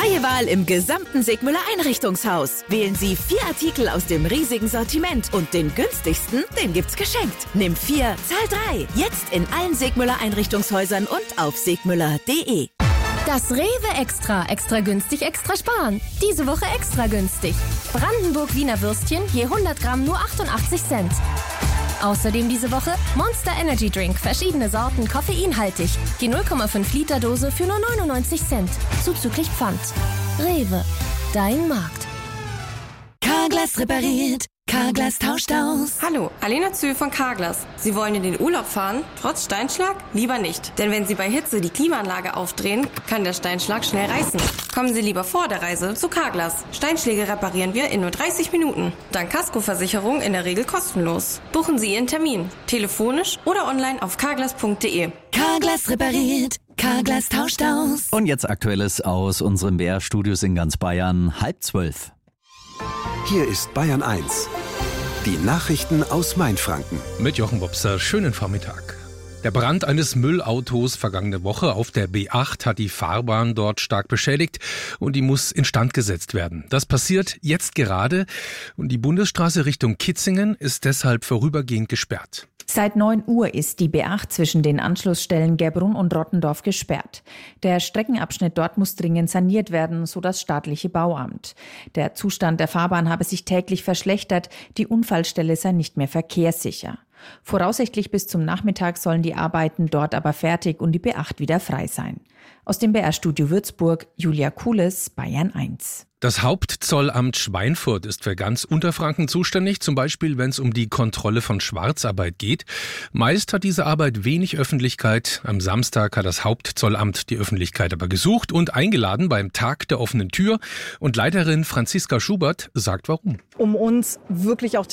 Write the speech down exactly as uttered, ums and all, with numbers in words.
Freie Wahl im gesamten Segmüller Einrichtungshaus. Wählen Sie vier Artikel aus dem riesigen Sortiment und den günstigsten, den gibt's geschenkt. Nimm vier, zahl drei. Jetzt in allen Segmüller Einrichtungshäusern und auf segmüller punkt de. Das Rewe Extra. Extra günstig, extra sparen. Diese Woche extra günstig. Brandenburg-Wiener Würstchen je hundert Gramm nur achtundachtzig Cent. Außerdem diese Woche Monster Energy Drink. Verschiedene Sorten, koffeinhaltig. Die null Komma fünf Liter Dose für nur neunundneunzig Cent. Zuzüglich Pfand. Rewe. Dein Markt. Carglass repariert. Carglass tauscht aus. Hallo, Alena Zühl von Carglass. Sie wollen in den Urlaub fahren? Trotz Steinschlag? Lieber nicht. Denn wenn Sie bei Hitze die Klimaanlage aufdrehen, kann der Steinschlag schnell reißen. Kommen Sie lieber vor der Reise zu Carglass. Steinschläge reparieren wir in nur dreißig Minuten. Dank Kaskoversicherung in der Regel kostenlos. Buchen Sie Ihren Termin. Telefonisch oder online auf carglass punkt de. Carglass repariert. Carglass tauscht aus. Und jetzt Aktuelles aus unserem B R-Studios in ganz Bayern. Halb zwölf. Hier ist Bayern eins. Die Nachrichten aus Mainfranken. Mit Jochen Wopser, schönen Vormittag. Der Brand eines Müllautos vergangene Woche auf der B acht hat die Fahrbahn dort stark beschädigt und die muss instand gesetzt werden. Das passiert jetzt gerade und die Bundesstraße Richtung Kitzingen ist deshalb vorübergehend gesperrt. Seit neun Uhr ist die B acht zwischen den Anschlussstellen Gerbrunn und Rottendorf gesperrt. Der Streckenabschnitt dort muss dringend saniert werden, so das staatliche Bauamt. Der Zustand der Fahrbahn habe sich täglich verschlechtert, die Unfallstelle sei nicht mehr verkehrssicher. Voraussichtlich bis zum Nachmittag sollen die Arbeiten dort aber fertig und die B acht wieder frei sein. Aus dem B R-Studio Würzburg, Julia Kuhles, Bayern eins. Das Hauptzollamt Schweinfurt ist für ganz Unterfranken zuständig, zum Beispiel wenn es um die Kontrolle von Schwarzarbeit geht. Meist hat diese Arbeit wenig Öffentlichkeit. Am Samstag hat das Hauptzollamt die Öffentlichkeit aber gesucht und eingeladen beim Tag der offenen Tür. Und Leiterin Franziska Schubert sagt warum. Um uns wirklich auch